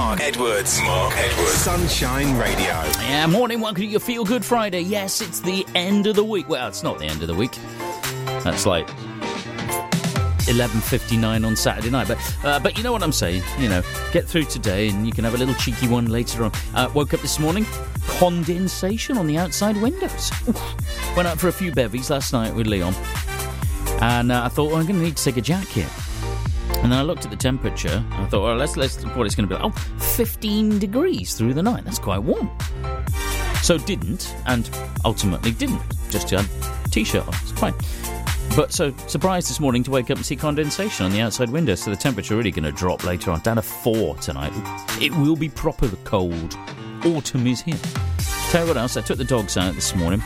Mark Edwards. Sunshine Radio. Yeah, morning. Welcome to your Feel Good Friday. Yes, it's the end of the week. Well, it's not the end of the week. That's like 11:59 on Saturday night. But you know what I'm saying. You know, get through today and you can have a little cheeky one later on. Woke up this morning, condensation on the outside windows. Went out for a few bevies last night with Leon. And I thought, I'm going to need to take a jacket. And then I looked at the temperature. And I thought, well, let's what it's going to be like. 15 degrees through the night. That's quite warm. So didn't, and ultimately didn't. Just had a T-shirt on. It's fine. But so surprised this morning to wake up and see condensation on the outside window. So the temperature really going to drop later on. Down to 4 tonight. It will be proper cold. Autumn is here. Tell you what else. I took the dogs out this morning.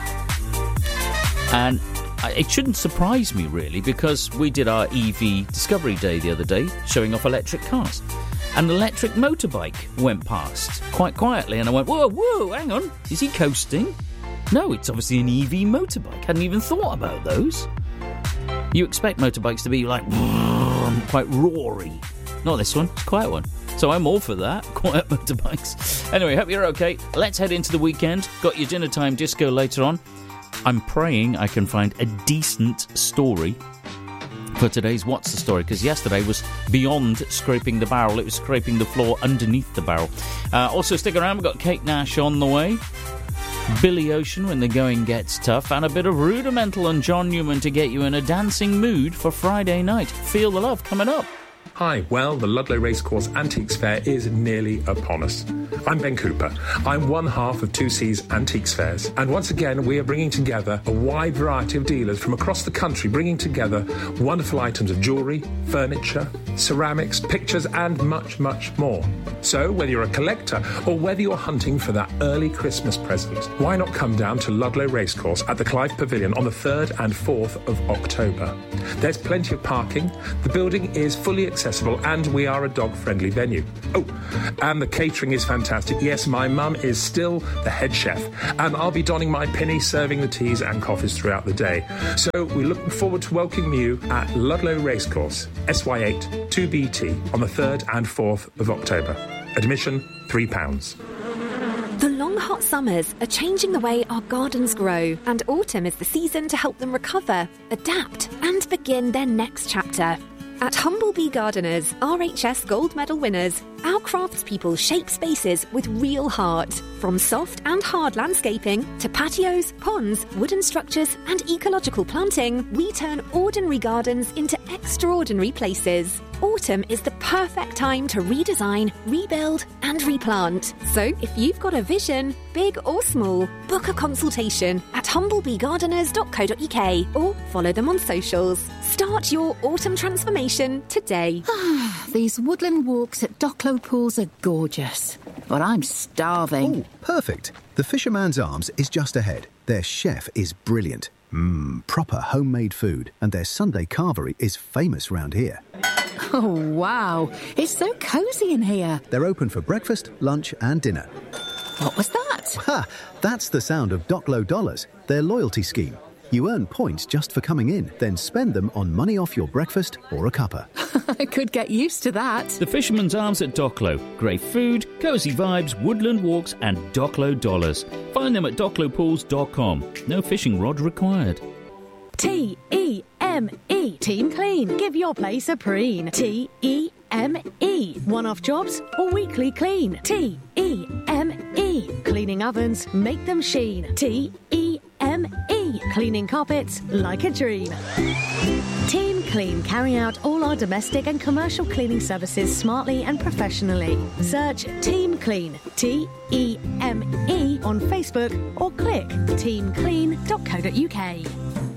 And it shouldn't surprise me, really, because we did our EV Discovery Day the other day, showing off electric cars. An electric motorbike went past, quite quietly, and I went, whoa, hang on, is he coasting? No, it's obviously an EV motorbike. Hadn't even thought about those. You expect motorbikes to be, like, quite roary. Not this one, it's a quiet one. So I'm all for that, quiet motorbikes. Anyway, hope you're okay. Let's head into the weekend. Got your dinner time disco later on. I'm praying I can find a decent story for today's What's the Story, because yesterday was beyond scraping the barrel. It was scraping the floor underneath the barrel. Also, stick around. We've got Kate Nash on the way, Billy Ocean when the going gets tough, and a bit of Rudimental and John Newman to get you in a dancing mood for Friday night. Feel the Love coming up. Hi, well, the Ludlow Racecourse Antiques Fair is nearly upon us. I'm Ben Cooper. I'm one half of 2C's Antiques Fairs. And once again, we are bringing together a wide variety of dealers from across the country, bringing together wonderful items of jewellery, furniture, ceramics, pictures, and much, much more. So, whether you're a collector or whether you're hunting for that early Christmas present, why not come down to Ludlow Racecourse at the Clive Pavilion on the 3rd and 4th of October? There's plenty of parking, the building is fully accessible, and we are a dog-friendly venue. Oh, and the catering is fantastic. Yes, my mum is still the head chef, and I'll be donning my pinny, serving the teas and coffees throughout the day. So we're looking forward to welcoming you at Ludlow Racecourse, SY8 2BT, on the 3rd and 4th of October. Admission, £3. The long hot summers are changing the way our gardens grow, and autumn is the season to help them recover, adapt, and begin their next chapter. At Humblebee Gardeners, RHS Gold Medal winners, our craftspeople shape spaces with real heart. From soft and hard landscaping to patios, ponds, wooden structures and ecological planting, we turn ordinary gardens into extraordinary places. Autumn is the perfect time to redesign, rebuild and replant. So if you've got a vision, big or small, book a consultation at humblebeegardeners.co.uk or follow them on socials. Start your autumn transformation today. These woodland walks at Docklow Pools are gorgeous, but I'm starving. Oh, perfect. The Fisherman's Arms is just ahead. Their chef is brilliant. Proper homemade food, and their Sunday carvery is famous round here. Oh, wow. It's so cosy in here. They're open for breakfast, lunch and dinner. What was that? Ha! That's the sound of Docklow Dollars, their loyalty scheme. You earn points just for coming in, then spend them on money off your breakfast or a cuppa. I could get used to that. The Fisherman's Arms at Docklow. Great food, cosy vibes, woodland walks and Docklow Dollars. Find them at docklowpools.com. No fishing rod required. T-E-M-E. Team Clean. Give your place a preen. T-E-M-E. One-off jobs or weekly clean. T-E-M-E. Cleaning ovens, make them sheen. T-E-M-E. Cleaning carpets like a dream. Team Clean carry out all our domestic and commercial cleaning services smartly and professionally. Search Team Clean, T-E-M-E, on Facebook or click teamclean.co.uk.